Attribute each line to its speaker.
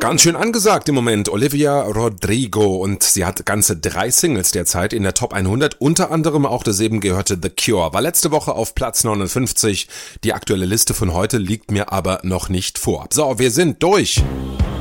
Speaker 1: Ganz schön angesagt im Moment, Olivia Rodrigo, und sie hat ganze 3 Singles derzeit in der Top 100, unter anderem auch das eben gehörte The Cure, war letzte Woche auf Platz 59, die aktuelle Liste von heute liegt mir aber noch nicht vor. So, wir sind durch.